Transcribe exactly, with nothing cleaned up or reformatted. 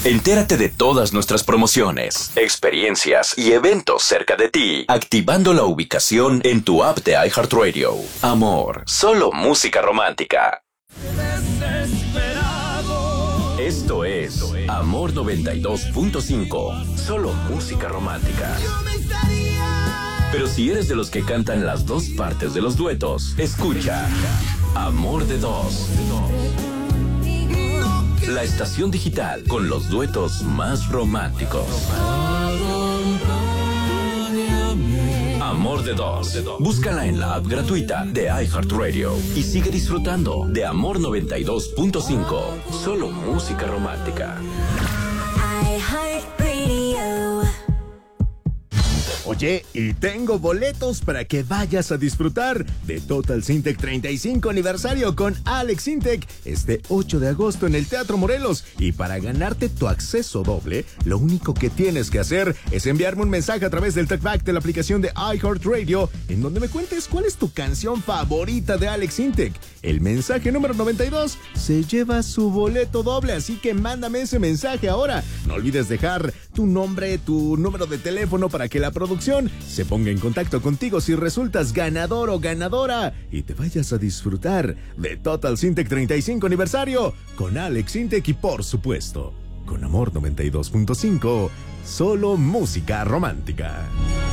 Entérate de todas nuestras promociones, experiencias y eventos cerca de ti, activando la ubicación en tu app de iHeartRadio. Amor, solo música romántica. Esto es Amor noventa y dos punto cinco, solo música romántica. Pero si eres de los que cantan las dos partes de los duetos, escucha Amor de Dos. La estación digital con los duetos más románticos. Amor de Dos. Búscala en la app gratuita de iHeartRadio y sigue disfrutando de Amor noventa y dos punto cinco. Solo música romántica. Oye, y tengo boletos para que vayas a disfrutar de Total Syntec treinta y cinco aniversario con Alex Sintek este ocho de agosto en el Teatro Morelos. Y para ganarte tu acceso doble, lo único que tienes que hacer es enviarme un mensaje a través del talkback de la aplicación de iHeartRadio, en donde me cuentes cuál es tu canción favorita de Alex Sintek. El mensaje número noventa y dos se lleva su boleto doble, así que mándame ese mensaje ahora. No olvides dejar tu nombre, tu número de teléfono para que la producción se ponga en contacto contigo si resultas ganador o ganadora y te vayas a disfrutar de Total Syntec treinta y cinco aniversario con Alex Sintek y, por supuesto, con Amor noventa y dos punto cinco, solo música romántica.